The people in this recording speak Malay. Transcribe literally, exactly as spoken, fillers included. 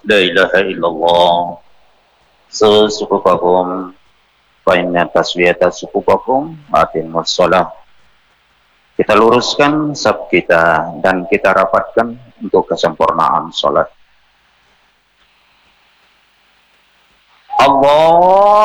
La ilaha illallah. Sesukupakum. Fa'inna taswiyata sukupakum. Atimmus sholah. Kita luruskan saf kita dan kita rapatkan untuk kesempurnaan sholat. Allah